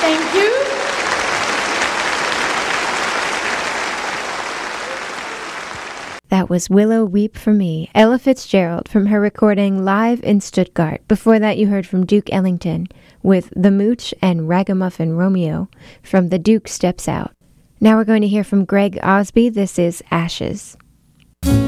Thank you. That was Willow Weep for Me, Ella Fitzgerald, from her recording Live in Stuttgart. Before that, you heard from Duke Ellington with The Mooch and Ragamuffin Romeo from The Duke Steps Out. Now we're going to hear from Greg Osby. This is Ashes.